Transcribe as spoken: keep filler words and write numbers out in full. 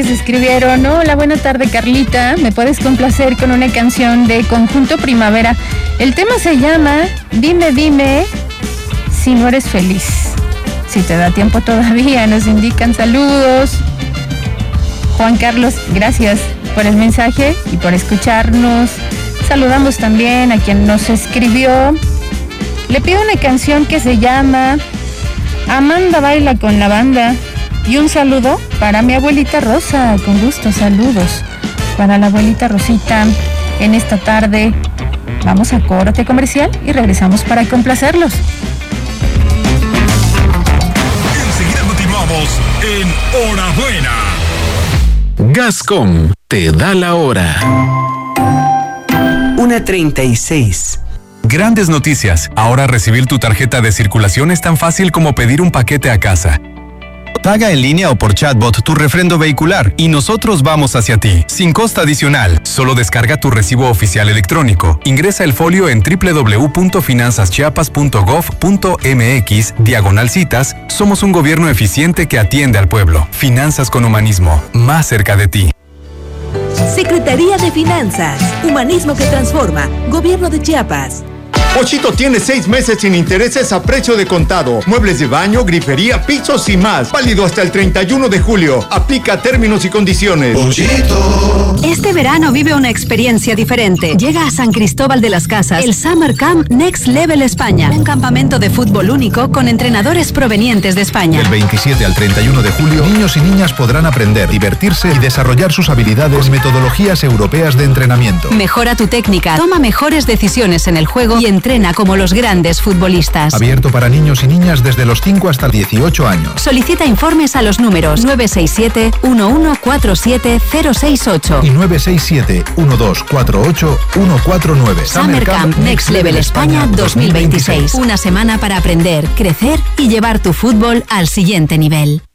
Se escribieron: hola, buena tarde Carlita, ¿me puedes complacer con una canción de Conjunto Primavera? El tema se llama Dime, dime si no eres feliz. Si te da tiempo todavía, nos indican. Saludos. Juan Carlos, gracias por el mensaje y por escucharnos. Saludamos también a quien nos escribió. Le pido una canción que se llama Amanda baila con la banda. Y un saludo para mi abuelita Rosa. Con gusto, saludos para la abuelita Rosita en esta tarde. Vamos a corte comercial y regresamos para complacerlos. Enseguida continuamos en Hora Buena. Gascom te da la hora. una treinta y seis. Grandes noticias. Ahora recibir tu tarjeta de circulación es tan fácil como pedir un paquete a casa. Paga en línea o por chatbot tu refrendo vehicular y nosotros vamos hacia ti, sin costo adicional. Solo descarga tu recibo oficial electrónico. Ingresa el folio en doble u doble u doble u punto finanzas chiapas punto gov punto m x diagonal citas. Somos un gobierno eficiente que atiende al pueblo. Finanzas con humanismo, más cerca de ti. Secretaría de Finanzas, Humanismo que Transforma, Gobierno de Chiapas. Pochito tiene seis meses sin intereses a precio de contado. Muebles de baño, grifería, pisos y más. Válido hasta el treinta y uno de julio. Aplica términos y condiciones. Pochito. Este verano vive una experiencia diferente. Llega a San Cristóbal de las Casas el Summer Camp Next Level España. Un campamento de fútbol único con entrenadores provenientes de España. Del veintisiete al treinta y uno de julio, niños y niñas podrán aprender, divertirse y desarrollar sus habilidades con metodologías europeas de entrenamiento. Mejora tu técnica, toma mejores decisiones en el juego y entrena como los grandes futbolistas. Abierto para niños y niñas desde los cinco hasta dieciocho años. Solicita informes a los números nueve seis siete, uno uno cuatro siete, cero seis ocho y nueve seis siete, uno dos cuatro ocho, uno cuatro nueve. Summer Camp Next Level España dos mil veintiséis. Una semana para aprender, crecer y llevar tu fútbol al siguiente nivel.